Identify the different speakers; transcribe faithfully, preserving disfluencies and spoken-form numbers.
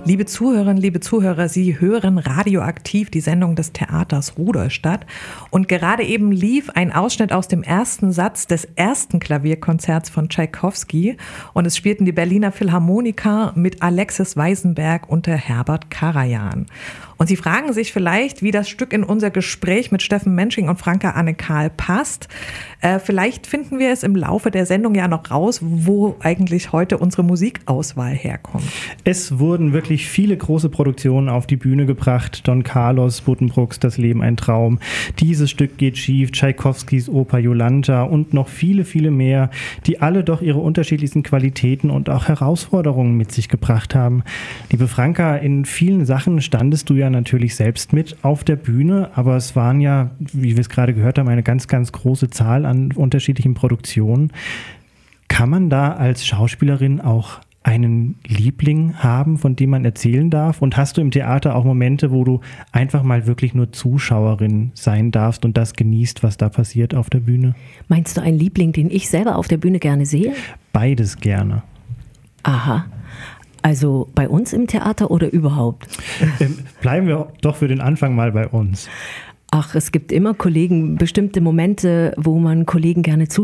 Speaker 1: Liebe Zuhörerinnen, liebe Zuhörer, Sie hören Radioaktiv, die Sendung des Theaters Rudolstadt. Und gerade eben lief ein Ausschnitt aus dem ersten Satz des ersten Klavierkonzerts von Tschaikowski. Und es spielten die Berliner Philharmoniker mit Alexis Weisenberg und der Herbert Karajan. Und Sie fragen sich vielleicht, wie das Stück in unser Gespräch mit Steffen Mensching und Franka Anne-Karl passt. Äh, vielleicht finden wir es im Laufe der Sendung ja noch raus, wo eigentlich heute unsere Musikauswahl herkommt.
Speaker 2: Es wurden wirklich viele große Produktionen auf die Bühne gebracht. Don Carlos, Buddenbrooks Das Leben ein Traum, Dieses Stück geht schief, Tschaikowskis Oper Jolanta und noch viele, viele mehr, die alle doch ihre unterschiedlichsten Qualitäten und auch Herausforderungen mit sich gebracht haben. Liebe Franka, in vielen Sachen standest du ja natürlich selbst mit auf der Bühne, aber es waren ja, wie wir es gerade gehört haben, eine ganz, ganz große Zahl an unterschiedlichen Produktionen. Kann man da als Schauspielerin auch einen Liebling haben, von dem man erzählen darf? Und hast du im Theater auch Momente, wo du einfach mal wirklich nur Zuschauerin sein darfst und das genießt, was da passiert auf der Bühne?
Speaker 3: Meinst du einen Liebling, den ich selber auf der Bühne gerne sehe?
Speaker 2: Beides gerne.
Speaker 3: Aha. Also bei uns im Theater oder überhaupt?
Speaker 2: Ähm, bleiben wir doch für den Anfang mal bei uns.
Speaker 3: Ach, es gibt immer Kollegen, bestimmte Momente, wo man Kollegen gerne zuschaut.